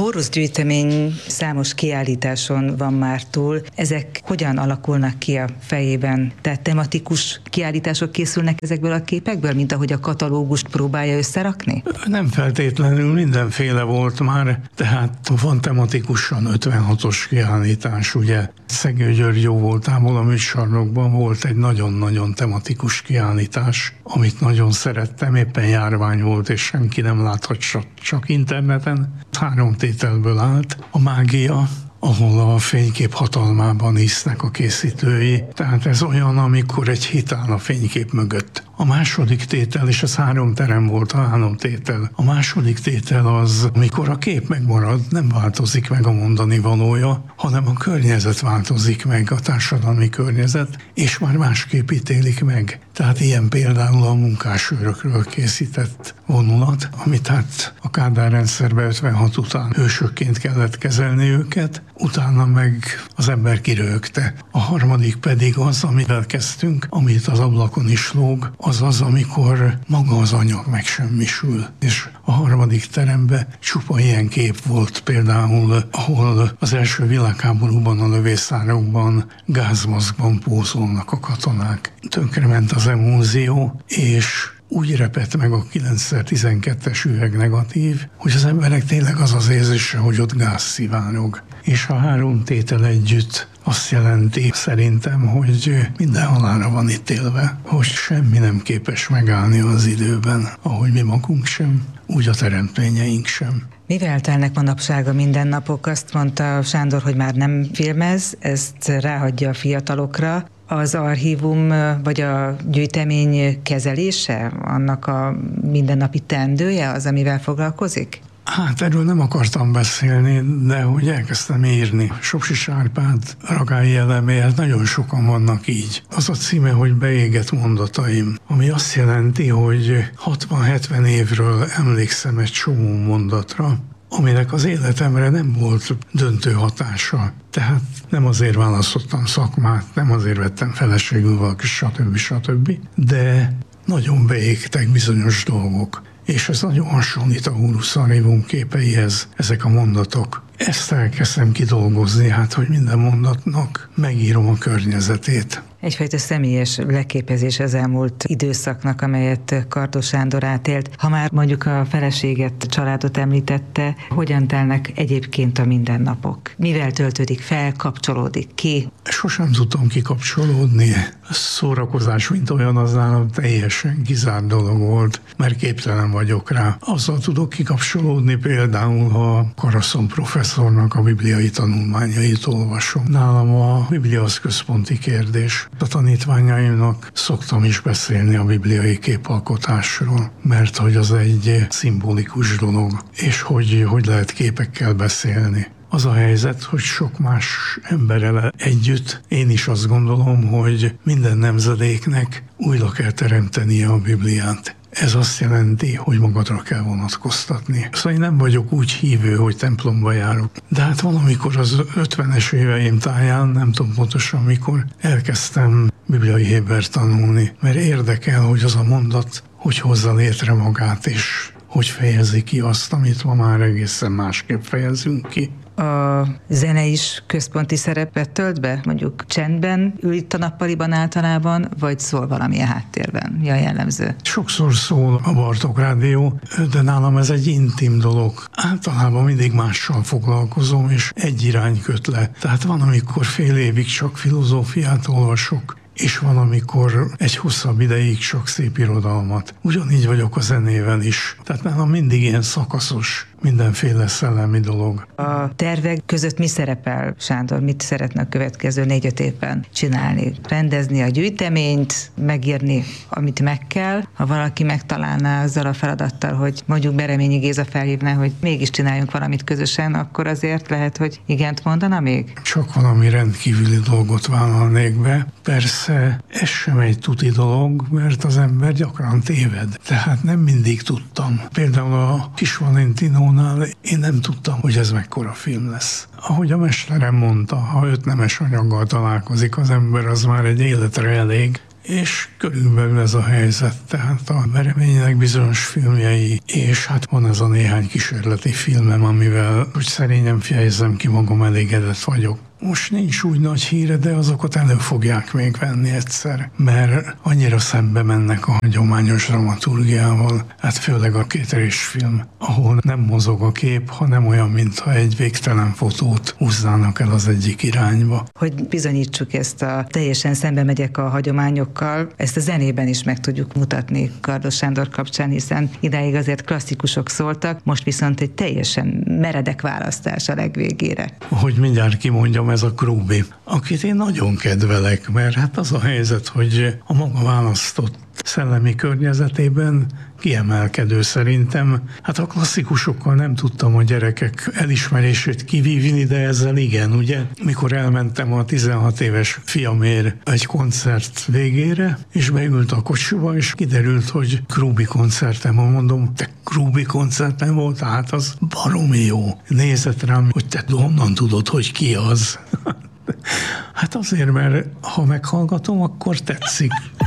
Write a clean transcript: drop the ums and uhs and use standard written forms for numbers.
Borusz gyűjtemény számos kiállításon van már túl. Ezek hogyan alakulnak ki a fejében? Tehát tematikus kiállítások készülnek ezekből a képekből, mint ahogy a katalógust próbálja összerakni? Nem feltétlenül, mindenféle volt már, tehát van tematikusan 56-os kiállítás, ugye Szegő György jó voltából a műsornokban volt egy nagyon-nagyon tematikus kiállítás, amit nagyon szerettem, éppen járvány volt, és senki nem láthat csak interneten. 3 tételből állt: a mágia, ahol a fénykép hatalmában hisznek a készítői. Tehát ez olyan, amikor egy hit áll a fénykép mögött. A második tétel, és ez 3 terem volt, a 3 tétel. A második tétel az, amikor a kép megmarad, nem változik meg a mondani valója, hanem a környezet változik meg, a társadalmi környezet, és már másképp ítélik meg. Tehát ilyen például a munkásőrökről készített vonulat, amit hát a Kádár rendszerben 56 után hősökként kellett kezelni őket, utána meg az ember kiröhögte. A harmadik pedig az, amivel kezdtünk, amit az ablakon is lóg, az, amikor maga az anyag megsemmisül. És a harmadik teremben csupa ilyen kép volt, például, ahol az első világháborúban a lövészárokban gázmaszkban pózolnak a katonák. Tönkrement az emulzió, és úgy repett meg a 9x12-es üvegnegatív, hogy az emberek tényleg az az érzése, hogy ott gáz szivárog. És a 3 tétel együtt azt jelenti szerintem, hogy minden halálra van ítélve, hogy semmi nem képes megállni az időben, ahogy mi magunk sem, úgy a teremtményeink sem. Mivel telnek manapság a mindennapok? Azt mondta Sándor, hogy már nem filmez, ezt ráhagyja a fiatalokra. Az archívum vagy a gyűjtemény kezelése, annak a mindennapi teendője az, amivel foglalkozik? Hát erről nem akartam beszélni, de hogy elkezdtem írni. Sopsis Árpád, Ragályi Elemér, nagyon sokan vannak így. Az a címe, hogy Beégett mondataim, ami azt jelenti, hogy 60-70 évről emlékszem egy csomó mondatra, aminek az életemre nem volt döntő hatása. Tehát nem azért választottam szakmát, nem azért vettem feleségül valaki, stb. De nagyon beégtek bizonyos dolgok. És ez nagyon hasonlít a Horus Archívum képeihez, ezek a mondatok. Ezt elkezdtem kidolgozni, hát, hogy minden mondatnak megírom a környezetét. Egyfajta személyes leképezés az elmúlt időszaknak, amelyet Kardos Sándor átélt. Ha már mondjuk a feleséget, családot említette, hogyan telnek egyébként a mindennapok? Mivel töltődik fel, kapcsolódik ki? Sosem tudtam kikapcsolódni. A szórakozás, mint olyan, az nálam teljesen kizárt dolog volt, mert képtelen vagyok rá. Azzal tudok kikapcsolódni például, ha Karaszon professzornak a bibliai tanulmányait olvasom. Nálam a Biblia az központi kérdés. A tanítványaimnak szoktam is beszélni a bibliai képalkotásról, mert hogy az egy szimbolikus dolog, és hogy lehet képekkel beszélni. Az a helyzet, hogy sok más emberrel együtt én is azt gondolom, hogy minden nemzedéknek újra kell teremtenie a Bibliát. Ez azt jelenti, hogy magadra kell vonatkoztatni. Szóval én nem vagyok úgy hívő, hogy templomba járok. De hát valamikor az 50-es éveim táján, nem tudom pontosan mikor, elkezdtem bibliai Hébert tanulni, mert érdekel, hogy az a mondat, hogy hozza létre magát, és hogy fejezi ki azt, amit ma már egészen másképp fejezünk ki. A zene is központi szerepet tölt be? Mondjuk csendben ül itt a nappaliban általában, vagy szól valamilyen háttérben? Mi a jellemző? Sokszor szól a Bartók Rádió, de nálam ez egy intim dolog. Általában mindig mással foglalkozom, és egy irány köt le. Tehát van, amikor fél évig csak filozófiát olvasok, és van, amikor egy hosszabb ideig csak szép irodalmat. Ugyanígy vagyok a zenével is. Tehát nálam mindig ilyen szakaszos, mindenféle szellemi dolog. A tervek között mi szerepel, Sándor? Mit szeretne a következő 4-5 évben csinálni? Rendezni a gyűjteményt, megírni, amit meg kell. Ha valaki megtalálná azzal a feladattal, hogy mondjuk Bereményi Géza felhívná, hogy mégis csináljunk valamit közösen, akkor azért lehet, hogy igent mondana még? Csak valami rendkívüli dolgot vállalnék be. Persze ez sem egy tuti dolog, mert az ember gyakran téved. Tehát nem mindig tudtam. Például a Kis Valentinónál én nem tudtam, hogy ez mekkora film lesz. Ahogy a mesterem mondta, ha 5 nemes anyaggal találkozik az ember, az már egy életre elég. és körülbelül ez a helyzet, tehát a Bereménynek bizonyos filmjei, és hát van ez a néhány kísérleti filmem, amivel, hogy szerényen fejezem ki magam, elégedett vagyok. Most nincs úgy nagy híre, de azokat elő fogják még venni egyszer, mert annyira szembe mennek a hagyományos dramaturgiával, hát főleg a kétérésfilm, ahol nem mozog a kép, hanem olyan, mintha egy végtelen fotót húznának el az egyik irányba. Hogy bizonyítsuk ezt teljesen szembe megyek a hagyományokkal, ezt a zenében is meg tudjuk mutatni Kardos Sándor kapcsán, hiszen idáig azért klasszikusok szóltak, most viszont egy teljesen meredek választás a legvégére. Hogy mindjárt kimondjam, ez a Krúbi, akit én nagyon kedvelek, mert hát az a helyzet, hogy a maga választott szellemi környezetében kiemelkedő szerintem. Hát a klasszikusokkal nem tudtam a gyerekek elismerését kivívni, de ezzel igen, ugye? Mikor elmentem a 16 éves fiamért egy koncert végére, és beült a kocsiba, és kiderült, hogy Krúbi koncertem, mondom, te Krúbi koncertem volt, hát az baromi jó. Nézett rám, hogy te honnan tudod, hogy ki az? Hát azért, mert ha meghallgatom, akkor tetszik.